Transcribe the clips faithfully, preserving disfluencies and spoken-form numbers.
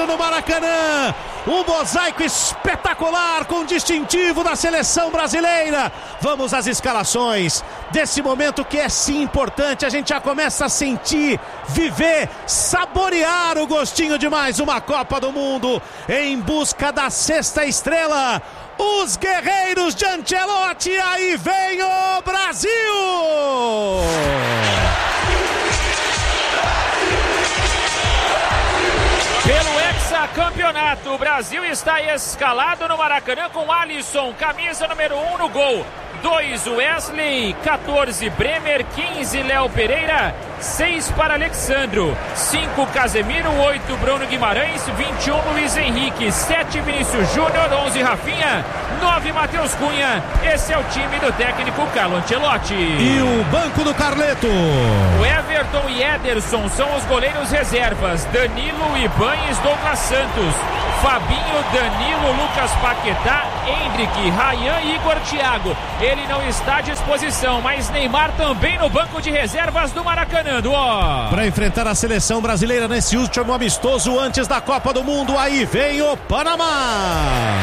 brasileiro no Maracanã. Um mosaico espetacular com distintivo da seleção brasileira. Vamos às escalações desse momento que é sim importante. A gente já começa a sentir, viver, saborear o gostinho de mais uma Copa do Mundo em busca da sexta estrela. Os guerreiros de Ancelotti, aí vem o Brasil! Pelo hexacampeonato, o Brasil está escalado no Maracanã com Alisson, camisa número um no gol. dois Wesley, quatorze Bremer, quinze Léo Pereira, seis para Alexandro, cinco Casemiro, oito Bruno Guimarães, vinte e um Luiz Henrique, sete Vinícius Júnior, onze Rafinha, nove Matheus Cunha. Esse é o time do técnico Carlo Ancelotti. E o banco do Carleto. O Everton e Ederson são os goleiros reservas. Danilo, Ibanes, Douglas Santos, Fabinho, Danilo, Lucas Paquetá, Hendrick, Ryan e Igor Thiago. Ele não está à disposição, mas Neymar também no banco de reservas do Maracanã. Para enfrentar a seleção brasileira nesse último amistoso antes da Copa do Mundo, aí vem o Panamá.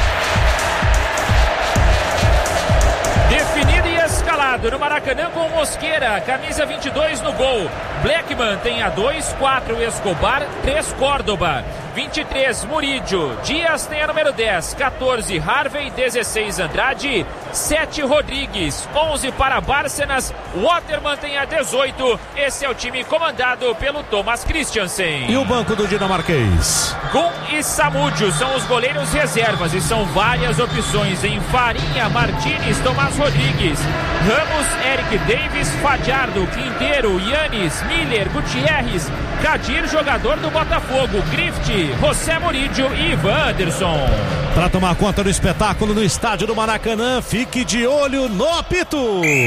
Definido e escalado no Maracanã com Mosqueira, camisa vinte e dois no gol. Blackman tem a dois, quatro Escobar, três Córdoba, vinte e três Murídio. Dias tem a número dez, quatorze Harvey, dezesseis Andrade, sete Rodrigues, onze para Bárcenas. Waterman tem a dezoito. Esse é o time comandado pelo Thomas Christiansen. E o banco do dinamarquês? Gun e Samúdio são os goleiros reservas e são várias opções em Farinha, Martínez, Tomás Rodrigues, Ramos, Eric Davis, Fadiardo, Quinteiro, Yanis, Miller, Gutierrez, Kadir, jogador do Botafogo, Grift, José Murídio e Ivan Anderson. Para tomar conta do espetáculo no estádio do Maracanã, fique de olho no apito.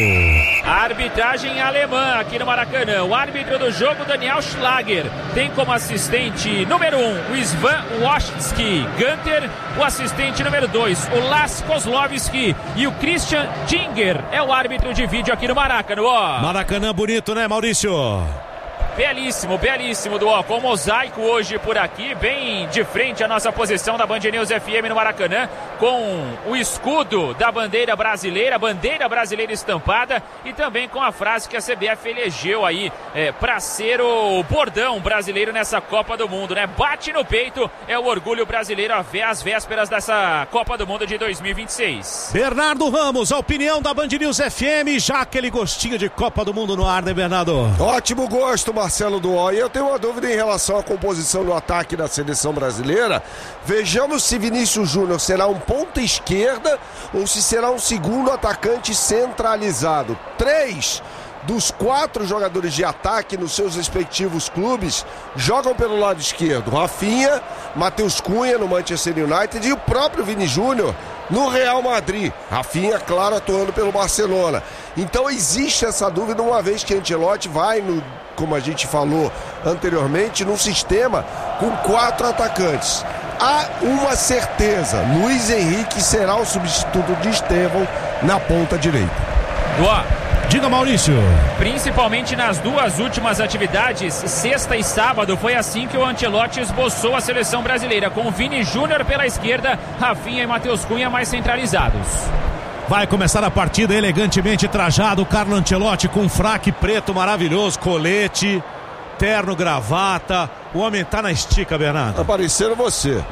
A arbitragem alemã aqui no Maracanã. O árbitro do jogo, Daniel Schlager, tem como assistente número um o Svan Wojcicki Gunter, o assistente número dois o Las Kozlovski e o Christian Dinger é o árbitro de vídeo aqui no Maracanã. Ó. Maracanã bonito, né, Maurício? Belíssimo, belíssimo, do ó, com mosaico hoje por aqui, bem de frente à nossa posição da Band News F M no Maracanã, com o escudo da bandeira brasileira, bandeira brasileira estampada, e também com a frase que a C B F elegeu aí é, para ser o bordão brasileiro nessa Copa do Mundo, né? Bate no peito, é o orgulho brasileiro às vésperas dessa Copa do Mundo de dois mil e vinte e seis. Bernardo Ramos, a opinião da Band News F M, já aquele gostinho de Copa do Mundo no ar, né, Bernardo? Ótimo gosto, Marcelo Duó. E eu tenho uma dúvida em relação à composição do ataque da seleção brasileira. Vejamos se Vinícius Júnior será um ponta esquerda ou se será um segundo atacante centralizado. Três dos quatro jogadores de ataque nos seus respectivos clubes jogam pelo lado esquerdo. Rafinha, Matheus Cunha no Manchester United e o próprio Vini Júnior no Real Madrid. Rafinha, claro, atuando pelo Barcelona. Então existe essa dúvida, uma vez que Ancelotti vai, no, como a gente falou anteriormente, num sistema com quatro atacantes. Há uma certeza, Luiz Henrique será o substituto de Estevão na ponta direita. Boa. Diga, Maurício. Principalmente nas duas últimas atividades, sexta e sábado, foi assim que o Ancelotti esboçou a seleção brasileira, com Vini Júnior pela esquerda, Rafinha e Matheus Cunha mais centralizados. Vai começar a partida elegantemente trajado, Carlo Ancelotti com um fraque preto maravilhoso, colete, terno, gravata. O homem tá na estica, Bernardo. Tá parecendo você.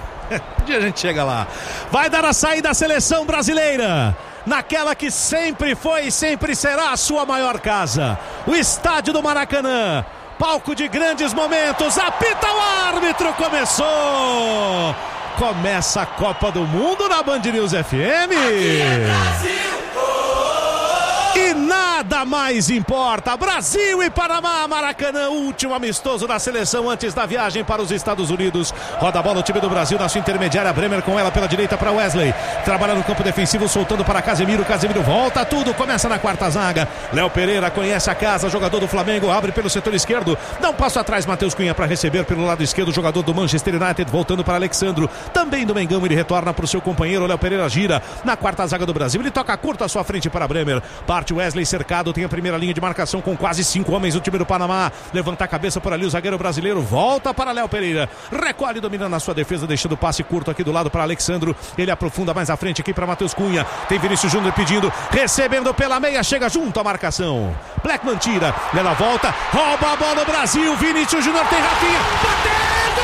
Um dia a gente chega lá. Vai dar a saída da seleção brasileira, naquela que sempre foi e sempre será a sua maior casa, o estádio do Maracanã, palco de grandes momentos. Apita o árbitro, começou! Começa a Copa do Mundo na Band News F M. Aqui é Brasil! E nada mais importa. Brasil e Panamá, Maracanã, último amistoso da seleção antes da viagem para os Estados Unidos. Roda a bola o time do Brasil na sua intermediária. Bremer com ela pela direita para Wesley. Trabalha no campo defensivo, soltando para Casemiro. Casemiro volta tudo, começa na quarta zaga. Léo Pereira conhece a casa, jogador do Flamengo, abre pelo setor esquerdo. Dá um passo atrás, Matheus Cunha para receber pelo lado esquerdo, jogador do Manchester United, voltando para Alexandro. Também do Mengão, ele retorna para o seu companheiro. Léo Pereira gira na quarta zaga do Brasil. Ele toca curto à sua frente para Bremer. Parte Wesley cercado. marcado, tem a primeira linha de marcação com quase cinco homens o time do Panamá. Levanta a cabeça por ali o zagueiro brasileiro, volta para Léo Pereira, recolhe dominando a sua defesa, deixando o passe curto aqui do lado para Alexandro. Ele aprofunda mais à frente aqui para Matheus Cunha. Tem Vinícius Júnior pedindo, recebendo pela meia, chega junto à marcação. Blackman tira, ela volta, rouba a bola do Brasil. Vinícius Júnior tem Rafinha, bateu!